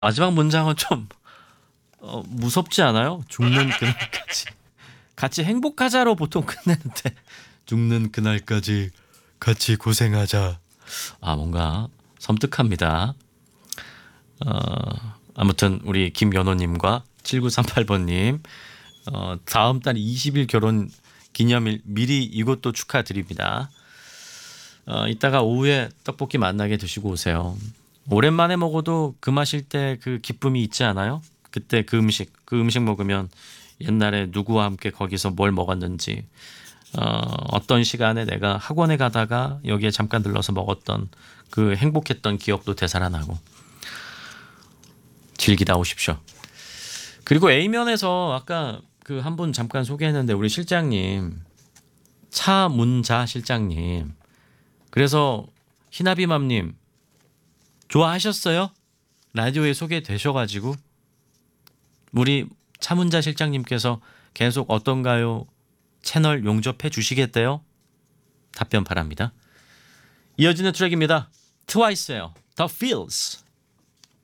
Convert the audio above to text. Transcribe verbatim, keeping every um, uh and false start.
마지막 문장은 좀 어, 무섭지 않아요? 죽는 그날까지 같이 행복하자로 보통 끝내는데 죽는 그날까지 같이 고생하자. 아 뭔가 섬뜩합니다. 어, 아무튼 우리 김연호님과 칠구삼팔 번님 어, 다음 달 이십 일 결혼 기념일 미리 이것도 축하드립니다. 어, 이따가 오후에 떡볶이 만나게 드시고 오세요. 오랜만에 먹어도 그 마실 때 그 기쁨이 있지 않아요? 그때 그 음식, 그 음식 먹으면 옛날에 누구와 함께 거기서 뭘 먹었는지, 어, 어떤 시간에 내가 학원에 가다가 여기에 잠깐 들러서 먹었던 그 행복했던 기억도 되살아나고 즐기다 오십시오. 그리고 A면에서 아까 그 한 분 잠깐 소개했는데 우리 실장님, 차문자 실장님. 그래서 희나비맘님 좋아하셨어요? 라디오에 소개되셔가지고 우리 차문자 실장님께서 계속 어떤가요? 채널 용접해 주시겠대요? 답변 바랍니다. 이어지는 트랙입니다. 트와이스예요. The Feels.